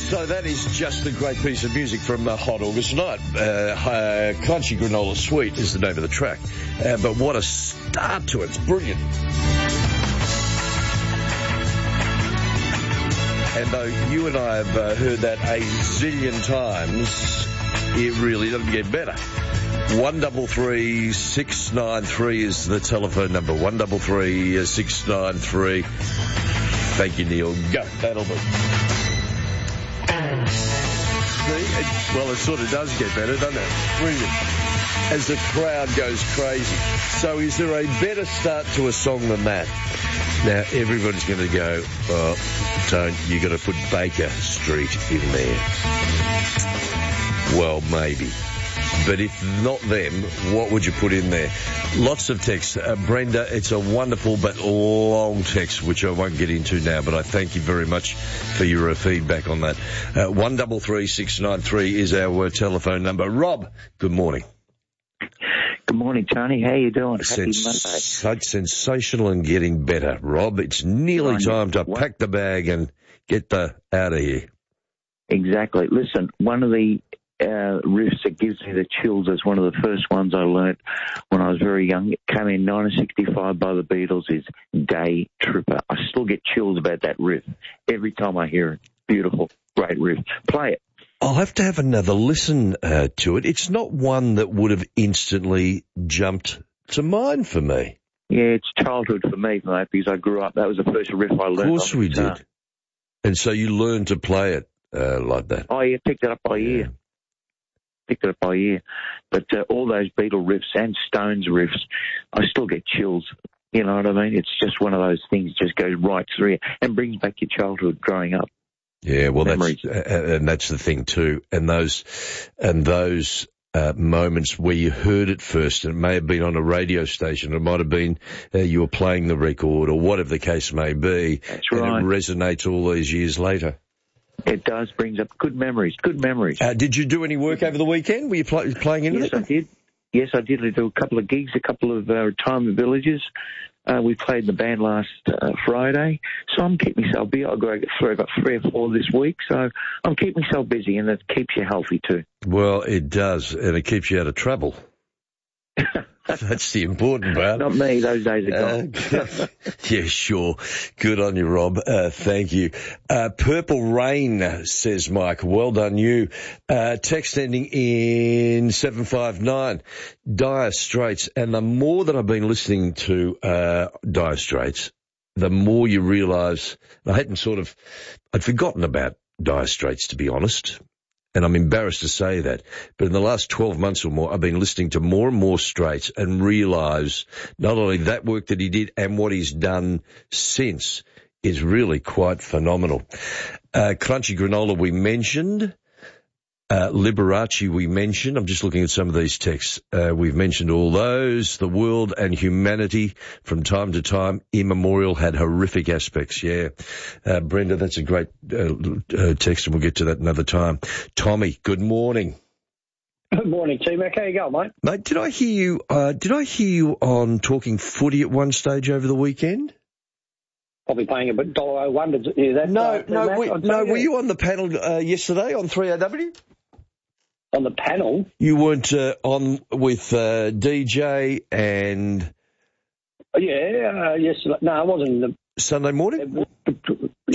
So that is just a great piece of music from Hot August Night. Crunchy Granola Sweet is the name of the track. But what a start to it. It's brilliant. And though you and I have heard that a zillion times, it really doesn't get better. 133 693 is the telephone number. 133 693. Thank you, Neil. Go. That'll be. Well, it sort of does get better, doesn't it? Brilliant. As the crowd goes crazy. So is there a better start to a song than that? Now, everybody's going to go, oh, Tone, you got to put Baker Street in there. Well, maybe. But if not them, what would you put in there? Lots of texts. Brenda, it's a wonderful but long text, which I won't get into now, but I thank you very much for your feedback on that. 133 693 is our telephone number. Rob, good morning. Good morning, Tony. How you doing? Happy Monday. Sensational and getting better, Rob. It's nearly time to pack the bag and get out of here. Exactly. Listen, one of the riffs that gives me the chills is one of the first ones I learnt when I was very young. It came in 1965 by the Beatles, is Day Tripper. I still get chills about that riff every time I hear it. Beautiful, great riff. Play it. I'll have to have another listen to it. It's not one that would have instantly jumped to mind for me. Yeah, it's childhood for me, mate, because I grew up. That was the first riff I learned. Of course we did. And so you learned to play it like that. Oh, yeah, picked it up by ear. But all those Beatle riffs and Stones riffs, I still get chills. You know what I mean? It's just one of those things that just goes right through you and brings back your childhood growing up. Yeah, well, that's the thing too. And those moments where you heard it first, and it may have been on a radio station, it might have been you were playing the record, or whatever the case may be. That's right. And it resonates all these years later. It does, brings up good memories. Did you do any work over the weekend? Were you playing into it? Yes, I did. Yes, I did. I do a couple of gigs, a couple of retirement villages. We played in the band last Friday, so I'm keeping myself busy. I've got about 3 or 4 this week, so I'm keeping myself busy, and it keeps you healthy too. Well, it does, and it keeps you out of trouble. That's the important part. Not me, those days are gone. Yeah, sure. Good on you, Rob. Thank you. Purple Rain, says Mike. Well done, you. Text ending in 759. Dire Straits. And the more that I've been listening to Dire Straits, the more you realise, I'd forgotten about Dire Straits, to be honest. And I'm embarrassed to say that, but in the last 12 months or more, I've been listening to more and more Straits and realise not only that work that he did and what he's done since is really quite phenomenal. Crunchy Granola we mentioned. Liberace we mentioned. I'm just looking at some of these texts. We've mentioned all those. The world and humanity from time to time immemorial had horrific aspects. Yeah. Brenda, that's a great text, and we'll get to that another time. Tommy, good morning. Good morning, T-Mac. How you going, mate? Mate, did I hear you on Talking Footy at one stage over the weekend? Probably paying about $1.01 to hear that. No, were you on the panel yesterday on 3AW? On the panel? You weren't on with DJ and... Yeah, yesterday. No, I wasn't. Sunday morning?